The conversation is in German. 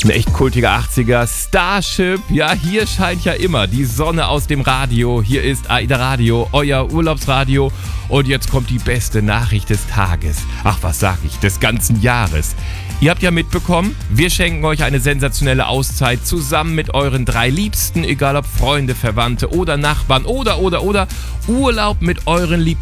Ein echt kultiger 80er Starship. Ja, hier scheint ja immer die Sonne aus dem Radio. Hier ist AIDA Radio, euer Urlaubsradio. Und jetzt kommt die beste Nachricht des Tages. Ach, was sag ich, des ganzen Jahres. Ihr habt ja mitbekommen, wir schenken euch eine sensationelle Auszeit zusammen mit euren 3 Liebsten, egal ob Freunde, Verwandte oder Nachbarn oder Urlaub mit euren